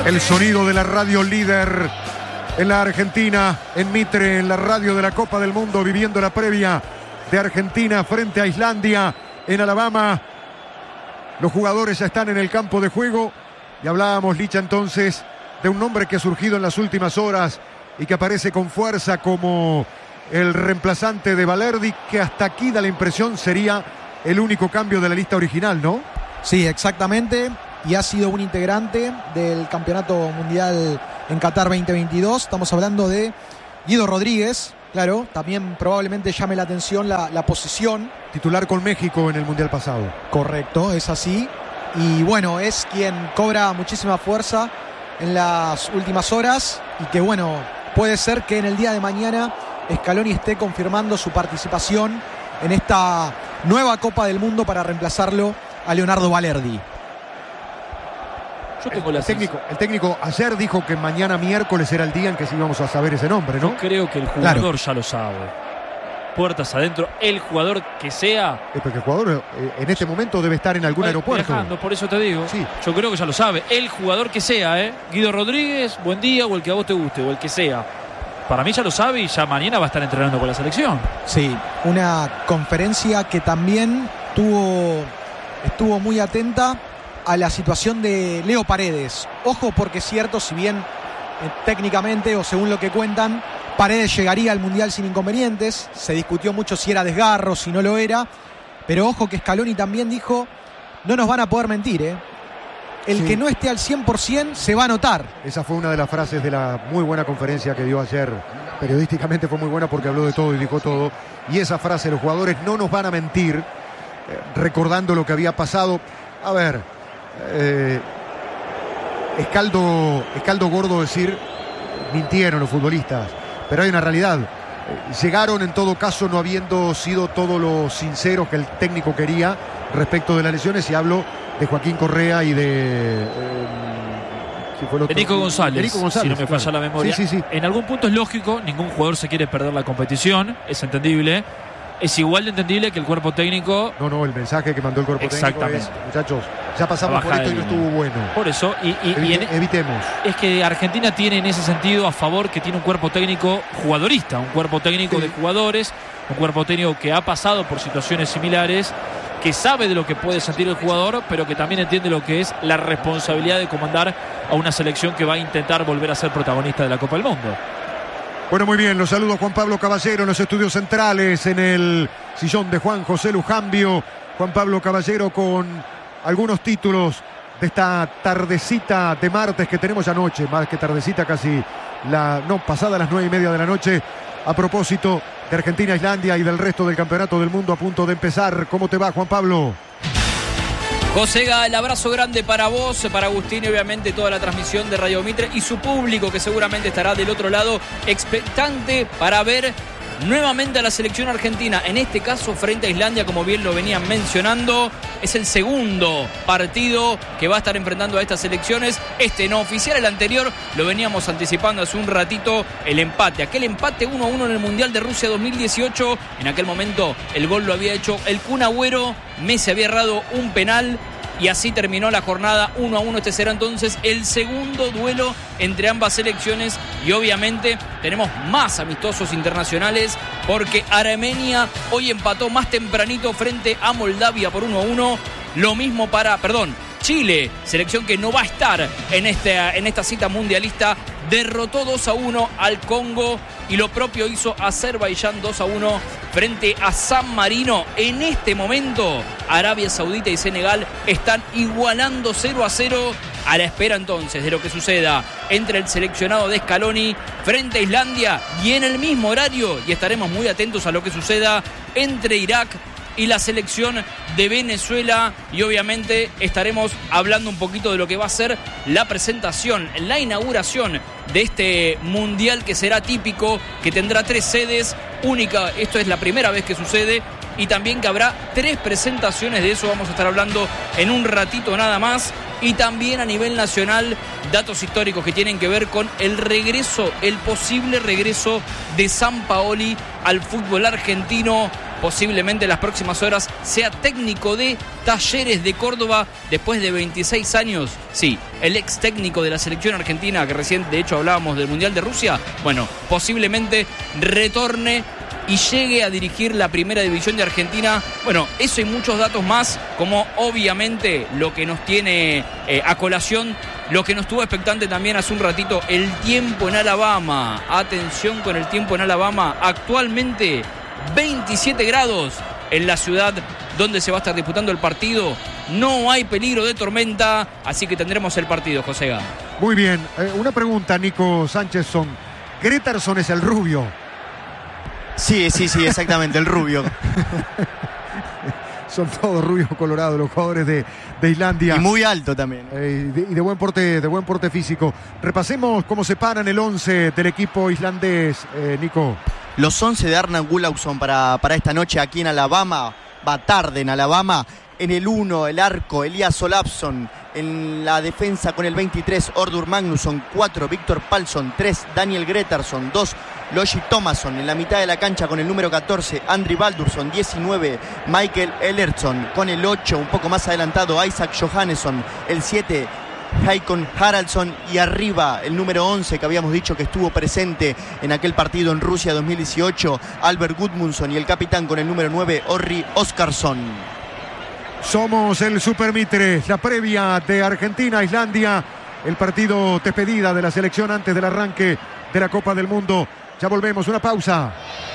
El sonido de la radio líder en la Argentina, en Mitre, en la radio de la Copa del Mundo, viviendo la previa de Argentina frente a Islandia en Alabama. Los jugadores ya están en el campo de juego y hablábamos, Licha, entonces de un nombre que ha surgido en las últimas horas y que aparece con fuerza como el reemplazante de Balerdi, que hasta aquí da la impresión sería el único cambio de la lista original, ¿no? Sí, exactamente. Y ha sido un integrante del Campeonato Mundial en Qatar 2022. Estamos hablando de Guido Rodríguez. Claro, también probablemente llame la atención la posición. Titular con México en el Mundial pasado. Correcto, es así. Y bueno, es quien cobra muchísima fuerza en las últimas horas. Y que bueno, puede ser que en el día de mañana Scaloni esté confirmando su participación en esta nueva Copa del Mundo para reemplazarlo a Leonardo Balerdi. Yo tengo el técnico ayer dijo que mañana miércoles era el día en que sí íbamos a saber ese nombre, ¿no? Yo creo que el jugador ya lo sabe. Puertas adentro, el jugador que sea. Porque el jugador en este momento debe estar en algún aeropuerto. Viajando, por eso te digo. Sí. Yo creo que ya lo sabe. El jugador que sea, Guido Rodríguez, buen día, o el que a vos te guste, o el que sea. Para mí ya lo sabe y ya mañana va a estar entrenando con la selección. Sí, una conferencia que también estuvo muy atenta a la situación de Leo Paredes. Ojo, porque es cierto, si bien técnicamente o según lo que cuentan, Paredes llegaría al Mundial sin inconvenientes. Se discutió mucho si era desgarro, si no lo era. Pero ojo que Scaloni también dijo, no nos van a poder mentir, El que no esté al 100% se va a notar. Esa fue una de las frases de la muy buena conferencia que dio ayer. Periodísticamente fue muy buena porque habló de todo y dijo todo. Y esa frase, los jugadores no nos van a mentir, recordando lo que había pasado. A ver, es caldo gordo decir mintieron los futbolistas, pero hay una realidad. Llegaron en todo caso no habiendo sido todos los sinceros que el técnico quería respecto de las lesiones, y hablo de Joaquín Correa y de Nico González, si no me falla la memoria. Sí. En algún punto es lógico, ningún jugador se quiere perder la competición, es entendible. Es igual de entendible que el cuerpo técnico... No, el mensaje que mandó el cuerpo técnico es, muchachos, ya pasamos por esto y no estuvo bueno. Por eso, evitemos. Es que Argentina tiene en ese sentido a favor que tiene un cuerpo técnico jugadorista, un cuerpo técnico de jugadores, un cuerpo técnico que ha pasado por situaciones similares, que sabe de lo que puede sentir el jugador, pero que también entiende lo que es la responsabilidad de comandar a una selección que va a intentar volver a ser protagonista de la Copa del Mundo. Bueno, muy bien, los saludo a Juan Pablo Caballero en los estudios centrales, en el sillón de Juan José Lujambio. Juan Pablo Caballero con algunos títulos de esta tardecita de martes que tenemos anoche, más que tardecita, casi pasada las 9:30 de la noche, a propósito de Argentina, Islandia y del resto del campeonato del mundo a punto de empezar. ¿Cómo te va, Juan Pablo? Josega, el abrazo grande para vos, para Agustín y obviamente toda la transmisión de Radio Mitre y su público que seguramente estará del otro lado expectante para ver nuevamente a la selección argentina, en este caso frente a Islandia, como bien lo venían mencionando. Es el segundo partido que va a estar enfrentando a estas selecciones. Este no oficial, el anterior lo veníamos anticipando hace un ratito, el empate. Aquel empate 1-1 en el Mundial de Rusia 2018. En aquel momento el gol lo había hecho el Kun Agüero. Messi había errado un penal. Y así terminó la jornada 1-1. Este será entonces el segundo duelo entre ambas selecciones. Y obviamente tenemos más amistosos internacionales porque Armenia hoy empató más tempranito frente a Moldavia por 1-1. Lo mismo para, Chile, selección que no va a estar en esta cita mundialista, derrotó 2-1 al Congo y lo propio hizo Azerbaiyán 2-1 frente a San Marino. En este momento, Arabia Saudita y Senegal están igualando 0-0 a la espera entonces de lo que suceda entre el seleccionado de Scaloni frente a Islandia y en el mismo horario, y estaremos muy atentos a lo que suceda entre Irak y la selección de Venezuela, y obviamente estaremos hablando un poquito de lo que va a ser la presentación, la inauguración de este mundial que será típico, que tendrá 3 sedes, única, esto es la primera vez que sucede, y también que habrá 3 presentaciones, de eso vamos a estar hablando en un ratito nada más, y también a nivel nacional, datos históricos que tienen que ver con el regreso, el posible regreso de Sampaoli al fútbol argentino. posiblemente en las próximas horas sea técnico de Talleres de Córdoba después de 26 años. Sí, el ex técnico de la selección argentina, que recién de hecho hablábamos del Mundial de Rusia, bueno, posiblemente retorne y llegue a dirigir la primera división de Argentina. Bueno, eso y muchos datos más, como obviamente lo que nos tiene a colación, lo que nos tuvo expectante también hace un ratito, el tiempo en Alabama. Atención con el tiempo en Alabama. Actualmente 27 grados en la ciudad donde se va a estar disputando el partido. No hay peligro de tormenta, así que tendremos el partido, José. Muy bien, una pregunta, Nico Sánchez-Son. Gretarson es el rubio. Sí, exactamente, el rubio. Son todos rubios colorados los jugadores de Islandia. Y muy alto también. Y de buen porte físico. Repasemos cómo se paran el 11 del equipo islandés, Nico. Los 11 de Arnar Gulausson para esta noche aquí en Alabama. Va tarde en Alabama. En el 1, el arco, Elias Olafsson. En la defensa con el 23, Ordur Magnusson. 4, Víctor Palsson. 3, Daniel Gretarsson. 2, Logi Thomasson. En la mitad de la cancha con el número 14, Andri Baldursson. 19, Michael Ellertsson. Con el 8, un poco más adelantado, Isaac Johannesson. El 7, Haakon Haraldsson. Y arriba el número 11 que habíamos dicho que estuvo presente en aquel partido en Rusia 2018, Albert Gudmundsson. Y el capitán con el número 9, Orri Oskarsson. Somos el Super Mitre, la previa de Argentina-Islandia, el partido despedida de la selección antes del arranque de la Copa del Mundo. Ya volvemos, una pausa.